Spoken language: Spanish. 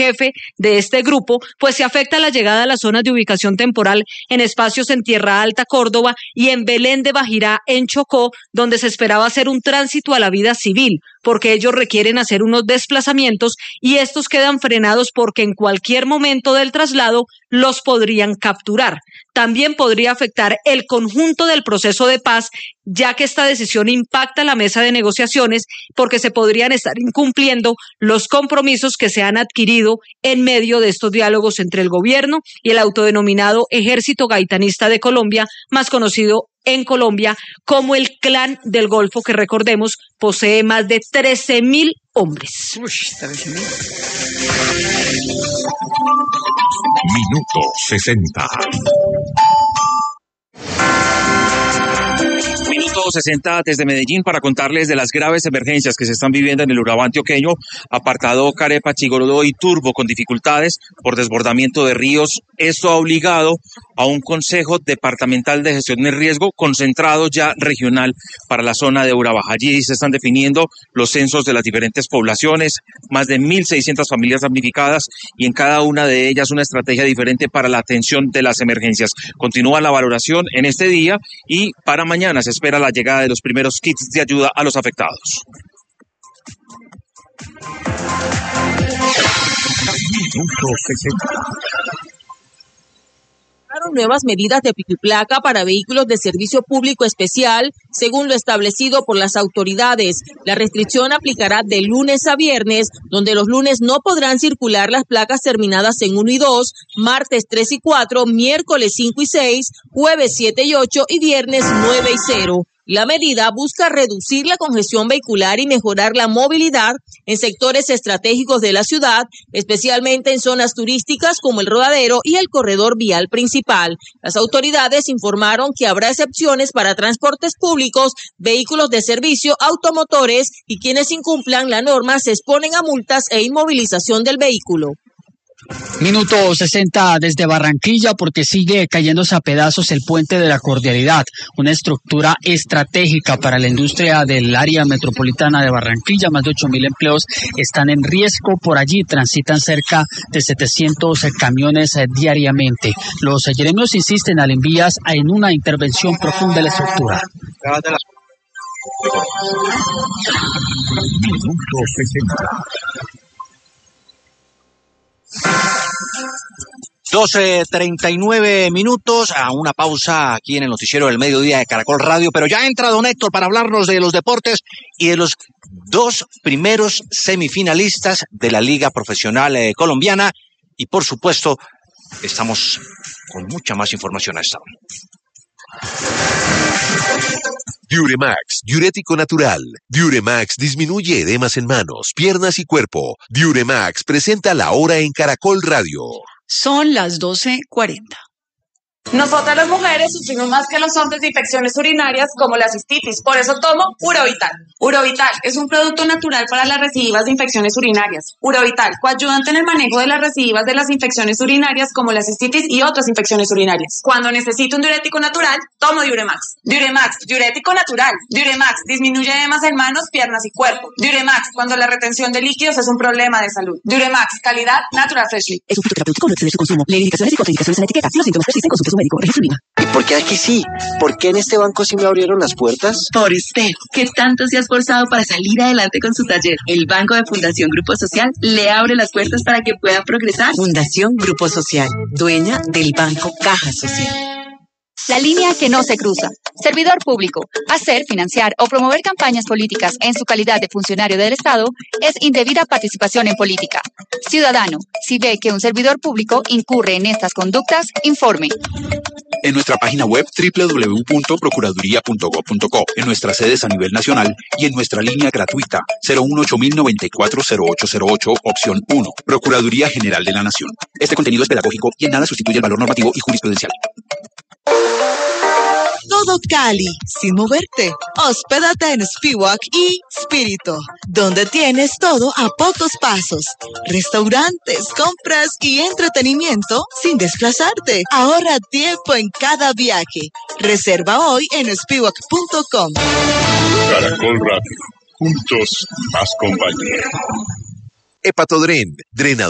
jefe de este grupo, pues se afecta la llegada a las zonas de ubicación temporal en espacios en Tierra Alta, Córdoba, y en Belén de Bajirá, en Chocó, donde se esperaba hacer un tránsito a la vida civil, porque ellos requieren hacer unos desplazamientos y estos quedan frenados porque en cualquier momento del traslado los podrían capturar. También podría afectar el conjunto del proceso de paz, ya que esta decisión impacta la mesa de negociaciones porque se podrían estar incumpliendo los compromisos que se han adquirido en medio de estos diálogos entre el gobierno y el autodenominado Ejército Gaitanista de Colombia, más conocido en Colombia como el Clan del Golfo, que recordemos posee más de 13.000 hombres. Uy, 13.000. Minuto 60. Minuto 60 desde Medellín para contarles de las graves emergencias que se están viviendo en el Urabá antioqueño, apartado Carepa, Chigorodó y Turbo, con dificultades por desbordamiento de ríos. Esto ha obligado a un Consejo Departamental de Gestión de Riesgo concentrado ya regional para la zona de Urabá. Allí se están definiendo los censos de las diferentes poblaciones, más de 1.600 familias damnificadas y en cada una de ellas una estrategia diferente para la atención de las emergencias. Continúa la valoración en este día y para mañana se espera la llegada de los primeros kits de ayuda a los afectados. Minuto 60. Nuevas medidas de pico y placa para vehículos de servicio público especial, según lo establecido por las autoridades. La restricción aplicará de lunes a viernes, donde los lunes no podrán circular las placas terminadas en 1 y 2, martes 3 y 4, miércoles 5 y 6, jueves 7 y 8 y viernes 9 y 0. La medida busca reducir la congestión vehicular y mejorar la movilidad en sectores estratégicos de la ciudad, especialmente en zonas turísticas como el Rodadero y el corredor vial principal. Las autoridades informaron que habrá excepciones para transportes públicos, vehículos de servicio, automotores y quienes incumplan la norma se exponen a multas e inmovilización del vehículo. Minuto 60 desde Barranquilla, porque sigue cayéndose a pedazos el puente de la Cordialidad, una estructura estratégica para la industria del área metropolitana de Barranquilla. Más de 8.000 empleos están en riesgo. Por allí transitan cerca de 700 camiones diariamente. Los gremios insisten al envías en una intervención profunda de la estructura. Minuto 60. 12:39 minutos, a una pausa aquí en el noticiero del mediodía de Caracol Radio, pero ya entra don Héctor para hablarnos de los deportes y de los 2 primeros semifinalistas de la Liga Profesional Colombiana y por supuesto estamos con mucha más información a esta hora. Diuremax, diurético natural. Diuremax disminuye edemas en manos, piernas y cuerpo. Diuremax presenta la hora en Caracol Radio. Son las 12:40. Nosotras las mujeres sufrimos más que los hombres de infecciones urinarias como la cistitis, por eso tomo Urovital. Urovital es un producto natural para las recidivas de infecciones urinarias. Urovital, coayudante en el manejo de las recidivas de las infecciones urinarias como la cistitis y otras infecciones urinarias. Cuando necesito un diurético natural, tomo Diuremax. Diuremax, diurético natural. Diuremax disminuye edemas en manos, piernas y cuerpo. Diuremax, cuando la retención de líquidos es un problema de salud. Diuremax, calidad Natural Freshly. Es un fitoterapéutico no excede su consumo. Lee indicaciones y contraindicaciones en la etiqueta. Si los síntomas persisten, consulte a su médico. ¿Y por qué aquí sí? ¿Por qué en este banco sí me abrieron las puertas? Por usted, que tanto se ha esforzado para salir adelante con su taller. El Banco de Fundación Grupo Social le abre las puertas para que pueda progresar. Fundación Grupo Social, dueña del Banco Caja Social. La línea que no se cruza. Servidor público. Hacer, financiar o promover campañas políticas en su calidad de funcionario del Estado es indebida participación en política. Ciudadano, si ve que un servidor público incurre en estas conductas, informe. En nuestra página web www.procuraduría.gov.co, en nuestras sedes a nivel nacional y en nuestra línea gratuita 018-094-0808, opción 1, Procuraduría General de la Nación. Este contenido es pedagógico y en nada sustituye el valor normativo y jurisprudencial. Todo Cali, sin moverte. Hospédate en Spiwak y Spirito, donde tienes todo a pocos pasos. Restaurantes, compras y entretenimiento sin desplazarte. Ahorra tiempo en cada viaje. Reserva hoy en spiwak.com. Caracol Radio, juntos más compañía. Hepatodren, drenador